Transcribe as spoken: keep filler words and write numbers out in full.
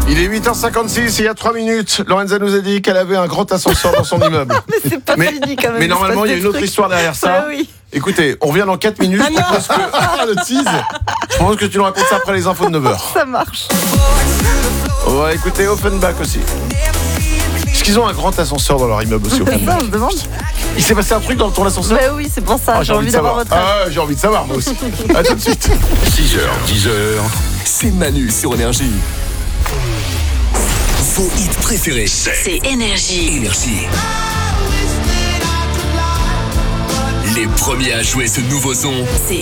Il est huit heures cinquante-six et il y a trois minutes, Lorenza nous a dit qu'elle avait un grand ascenseur dans son immeuble. Mais c'est pas Mais, fini quand même. mais normalement, il y a une autre trucs. histoire derrière ça. Ouais, oui. Écoutez, on revient dans quatre minutes. Ah je, pense que... ah, le tease. Je pense que tu nous racontes ça après les infos de neuf heures. Ça marche. On va écouter Offenbach aussi. Est-ce qu'ils ont un grand ascenseur dans leur immeuble aussi, Ça, Offenbach? on se demande. Il s'est passé un truc dans ton ascenseur? Bah oui, c'est pour ça. Ah, j'ai envie de d'avoir savoir. votre avis. Ah, j'ai envie de savoir, moi aussi. A tout de suite. six heures, dix heures, c'est Manu sur Énergie. Vos hits préférés, C'est Énergie. Énergie. Les premiers à jouer ce nouveau son, C'est